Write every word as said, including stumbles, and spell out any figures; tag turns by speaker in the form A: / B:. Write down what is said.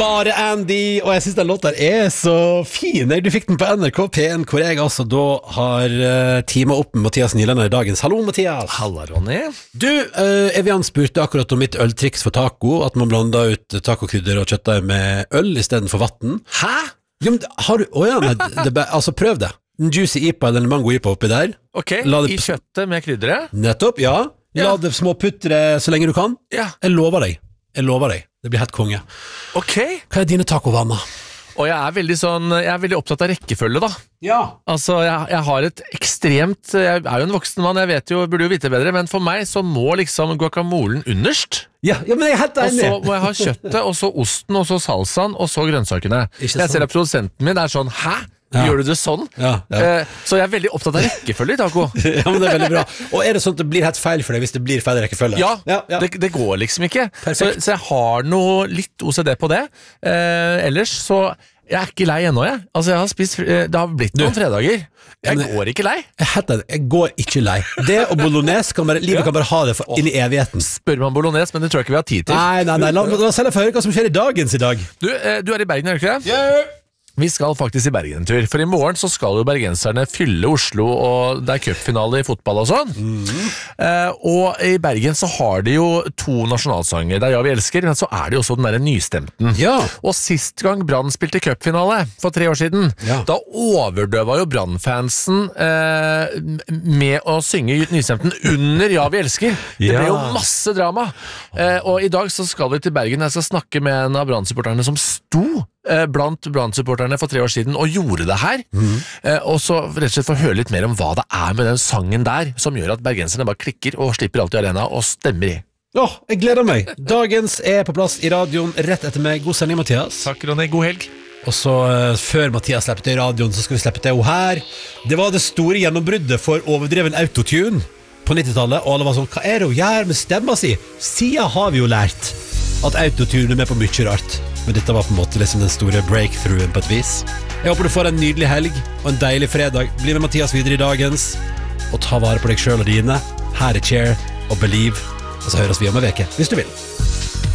A: Bare Andy, og jeg synes den låten er så fin. Du fikk den på N R K P en, hvor jeg altså da har uh, teamet opp med Mathias Nylander i dagens. Hallo, Mathias.
B: Halla, Ronny.
A: Du, uh, Evian spurte akkurat om mitt øltriks for taco, at man blander ut tacokrydder og kjøttdeig med øl i stedet for vatten.
B: Hæ?
A: Jo, men har du, åja, oh ja, det, det, altså prøv det. En juicy I P A eller en mango I P A oppi der.
B: Ok,
A: det,
B: i kjøttet med krydderet.
A: Nettopp, ja. La
B: Ja.
A: det småputre så lenge du kan.
B: Ja.
A: Jeg lover deg, jeg lover deg. Det blir helt konge.
B: Ok.
A: Hva er dine tacovaner?
B: Og jeg er veldig sånn, jeg er veldig opptatt av rekkefølge da.
A: Ja.
B: Altså, jeg, jeg har et ekstremt, jeg er jo en voksen mann, jeg vet jo, burde jo vite bedre, men for meg så må liksom guacamolen underst.
A: Ja, ja, men jeg er helt
B: Og
A: enig.
B: så må jeg ha kjøttet, og så osten, og så salsaen, og så grønnsakene.
A: Ikke
B: Jeg ser
A: sant?
B: at produsenten min er sånn, hæ?
A: Ja.
B: Gjør du det sånn?
A: Ja, ja.
B: Eh, så jeg er veldig opptatt av rekkefølge i taco.
A: Ja, men det er veldig bra. Og er det sånn at det blir helt feil for deg hvis det blir feil rekkefølge?
B: Ja,
A: ja, ja.
B: Det, det går liksom ikke. Så,
A: Perfekt.
B: så jeg har noe litt O C D på det. Eh, ellers så jeg er ikke lei ennå, jeg. Altså, jeg har spist, eh, det har blitt noen fredager. Jeg
A: Men-
B: går ikke lei.
A: Jeg, heter det. jeg går ikke lei. Det og bolognese kan bare, livet
B: Ja.
A: kan bare ha det for, inn i evigheten.
B: Spør man bolognese, men det tror jeg ikke vi har tid til.
A: Nei, nei, nei, la, la oss heller få høre hva som skjer i dagens i dag.
B: Du, eh, du er i Bergen, er du ikke det? Vi skal faktisk i Bergen en tur, for i morgen så skal jo bergenserne fylle Oslo, og det er cupfinale i fotball og sånn.
A: Mhm.
B: Eh, og i Bergen så har de jo to nasjonalsanger, det er Ja vi elsker, men så er det jo også den der nystemten.
A: Ja.
B: Og sist gang Brann spilte cupfinale, for tre år siden,
A: Ja.
B: da overdøva jo Brann-fansen eh, med å synge nystemten under Ja vi elsker. Det
A: Ja.
B: ble jo masse drama. Eh, og i dag så skal vi til Bergen, jeg skal snakke med en av Brann-supporterne som sto eh, blant Brann-supporterne for tre år siden og gjorde det her. Eh, og så rett og slett få høre litt mer om hva det er med den sangen der som gjør at bergenserne bare klikker og slipper alt i arena og stemmer i.
A: Åh, jeg gleder meg. Dagens er på plass i radioen rett etter meg. God sending, Mathias.
B: Takk, Ronny. God helg.
A: Og så uh, før Mathias slipper til radioen, så skal vi slippe til henne her. Det var det store gjennombruddet for overdreven autotune på nittitallet, og alle var sånn, hva er det hun gjør med stemma si? Siden har vi jo lært at autotune er med på mye rart. Men dette var på en måte liksom den store breakthroughen på et vis. Jeg håper du får en nydelig helg og en deilig fredag. Bli med Mathias videre i dagens, og ta vare på deg selv og dine. Her er Cher og Believe, og så høres vi om en veke, hvis du vil.